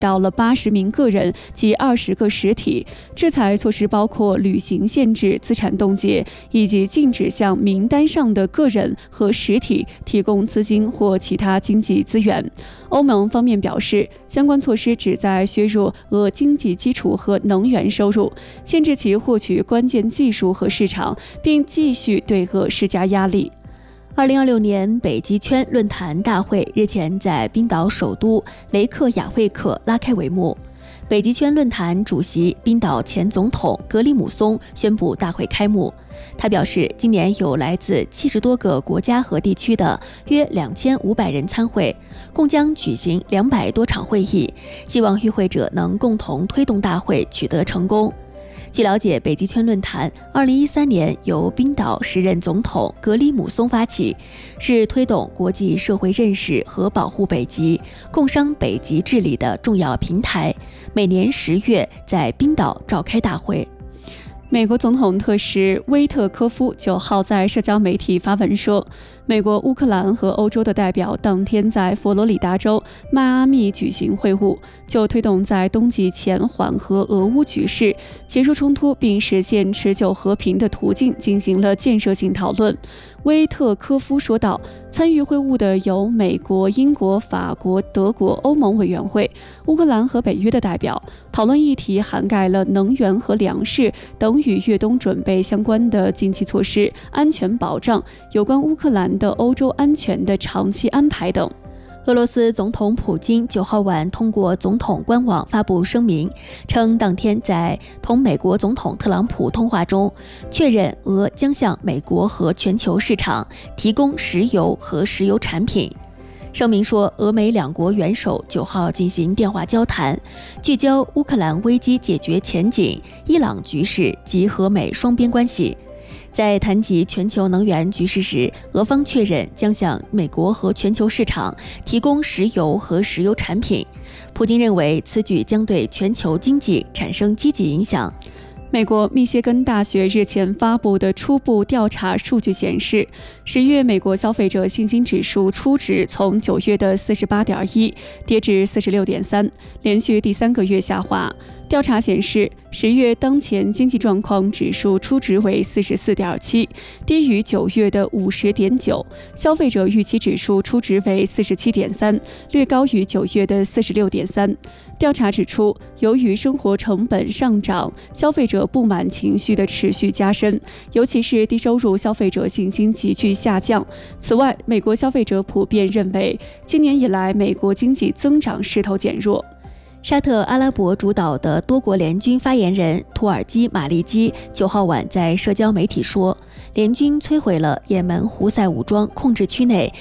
到了80名个人及20个实体。制裁措施包括旅行限制、资产冻结，以及禁止向名单上的个人和实体提供资金或其他经济资源。欧盟方面表示，相关措施旨在削弱俄经济基础和能源收入，限制其获取关键技术和市场，并继续对俄施加压力。 2026年北极圈论坛大会日前在冰岛首都雷克雅未克拉开帷幕。北极圈论坛主席冰岛前总统格里姆松宣布大会开幕。他表示，今年有来自70多个国家和地区的约2500人参会，共将举行200多场会议，希望与会者能共同推动大会取得成功。据了解，北极圈论坛2013年由冰岛时任总统格里姆松发起，是推动国际社会认识和保护北极、共商北极治理的重要平台。每年10月在冰岛召开大会。 美国总统特使威特科夫9号在社交媒体发文说，美国、乌克兰和欧洲的代表当天在佛罗里达州迈阿密举行会晤，就推动在冬季前缓和俄乌局势、结束冲突并实现持久和平的途径进行了建设性讨论。威特科夫说道，参与会晤的有美国、英国、法国、德国、欧盟委员会、乌克兰和北约的代表，讨论议题涵盖了能源和粮食等与越冬准备相关的经济措施、安全保障、有关乌克兰的欧洲安全的长期安排等。 俄罗斯总统普京9号晚通过总统官网发布声明，称当天在同美国总统特朗普通话中，确认俄将向美国和全球市场提供石油和石油产品。声明说，俄美两国元首9号进行电话交谈，聚焦乌克兰危机解决前景、伊朗局势及俄美双边关系。在谈及全球能源局势时，俄方确认将向美国和全球市场提供石油和石油产品。普京认为此举将对全球经济产生积极影响。 美国密歇根大学日前发布的初步调查数据显示，10月美国消费者信心指数初值从9月的48.1跌至46.3，连续第3个月下滑。调查显示，10月当前经济状况指数初值为44.7，低于9月的50.9；消费者预期指数初值为47.3，略高于9月的46.3。调查指出，由于生活成本上涨，消费者不满情绪的持续加深，尤其是低收入消费者信心急剧下降。此外，美国消费者普遍认为，今年以来美国经济增长势头减弱。 沙特阿拉伯主导的多国联军发言人土耳其马利基9号晚在社交媒体说，联军摧毁了也门胡塞武装控制区内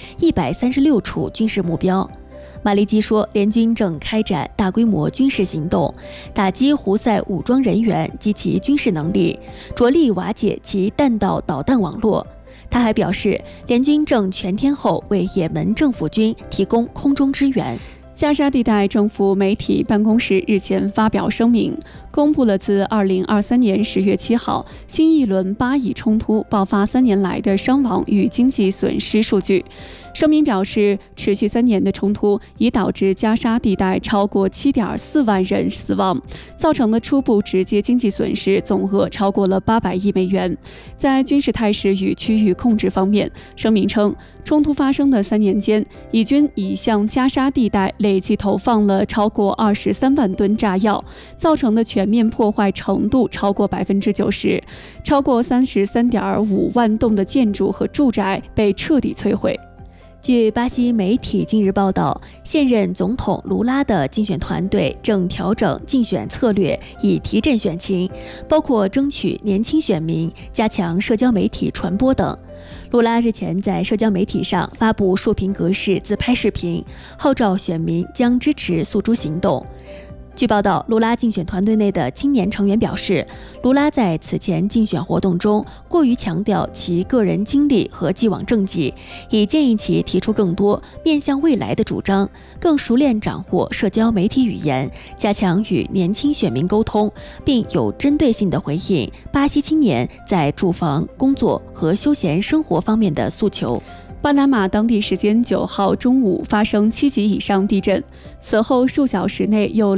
136处军事目标。马利基说，联军正开展大规模军事行动，打击胡塞武装人员及其军事能力，着力瓦解其弹道导弹网络。他还表示，联军正全天候为也门政府军提供空中支援。 加沙地带政府媒体办公室日前发表声明，公布了自2023年10月7号新一轮巴以冲突爆发3年来的伤亡与经济损失数据。声明表示，持续3年的冲突已导致加沙地带超过7.4万人死亡，造成了初步直接经济损失总额超过了800亿美元。在军事态势与区域控制方面，声明称，冲突发生的3年间，以军已向加沙地带累计投放了超过23万吨炸药，造成的全面破坏程度超过90%，超过33.5万栋的建筑和住宅被彻底摧毁。 据巴西媒体近日报道，现任总统卢拉的竞选团队正调整竞选策略，以提振选情，包括争取年轻选民、加强社交媒体传播等。卢拉日前在社交媒体上发布竖屏格式自拍视频，号召选民将支持诉诸行动。据报道，卢拉竞选团队内的青年成员表示，卢拉在此前竞选活动中过于强调其个人经历和既往政绩，已建议其提出更多面向未来的主张，更熟练掌握社交媒体语言，加强与年轻选民沟通，并有针对性地回应巴西青年在住房、工作和休闲生活方面的诉求。 巴拿马当地时间9号中午发生7级以上地震，此后数小时内又